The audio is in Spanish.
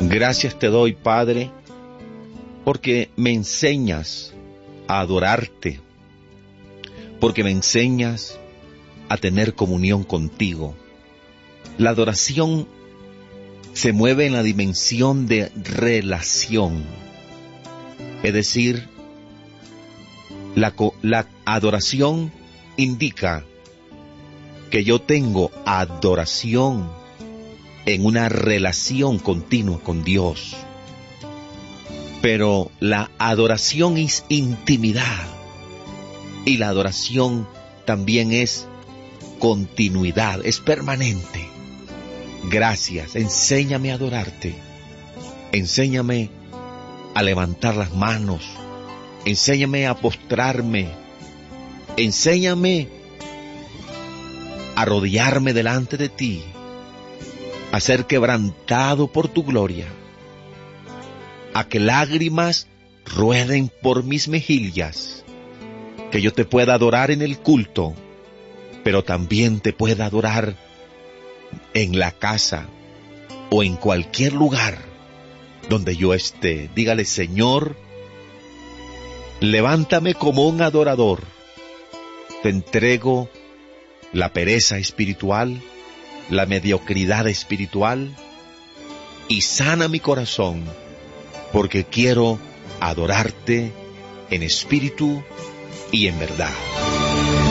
Gracias te doy, Padre, porque me enseñas a adorarte, porque me enseñas a tener comunión contigo. La adoración se mueve en la dimensión de relación, es decir, la adoración indica que yo tengo adoración en una relación continua con Dios. Pero la adoración es intimidad y la adoración también es continuidad, es permanente. Gracias, enséñame a adorarte, enséñame a levantar las manos, enséñame a postrarme, enséñame a arrodillarme delante de ti, a ser quebrantado por tu gloria, a que lágrimas rueden por mis mejillas, que yo te pueda adorar en el culto, pero también te pueda adorar en la casa o en cualquier lugar donde yo esté. Dígale: Señor, levántame como un adorador. Te entrego la pereza espiritual, la mediocridad espiritual, y sana mi corazón, porque quiero adorarte en espíritu y en verdad.